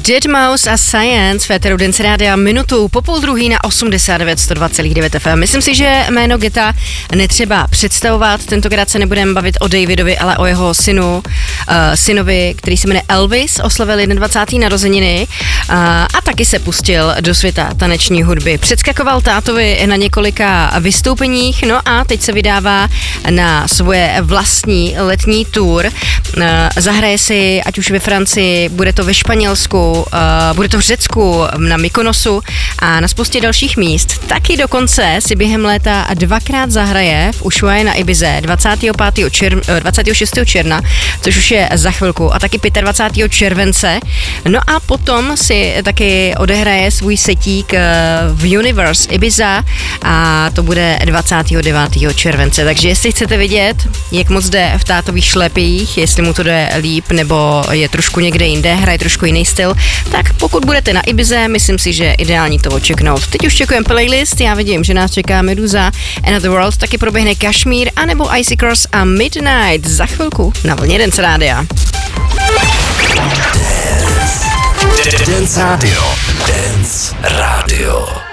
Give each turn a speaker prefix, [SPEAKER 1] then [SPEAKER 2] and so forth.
[SPEAKER 1] Deadmau5 a Science, Féteru Dance Rádia, minutu po půl druhý na 89,9 FM. Myslím si, že jméno Geta netřeba představovat. Tentokrát se nebudeme bavit o Davidovi, ale o jeho synovi, který se jmenuje Elvis, oslavil 21. narozeniny a taky se pustil do světa taneční hudby. Předskakoval tátovi na několika vystoupeních, no a teď se vydává na svoje vlastní letní tour. Zahraje si, ať už ve Francii, bude to ve Španělsku, bude to v Řecku, na Mykonosu a na spoustě dalších míst. Taky dokonce si během léta dvakrát zahraje v Ushuaji na Ibize 26. června, což už je za chvilku, a taky 25. července. No a potom si taky odehraje svůj setík v Universe Ibiza a to bude 29. července. Takže jestli chcete vidět, jak moc jde v tátových šlepích, jestli mu to jde líp nebo je trošku někde jinde, hraje trošku jiný styl, tak pokud budete na Ibize, myslím si, že je ideální to očeknout. Teď už čekujeme playlist, já vidím, že nás čeká Meduza, Another World, taky proběhne Kashmir, anebo Icy Cross a Midnight za chvilku na vlně Dance Rádia.
[SPEAKER 2] Dance Radio.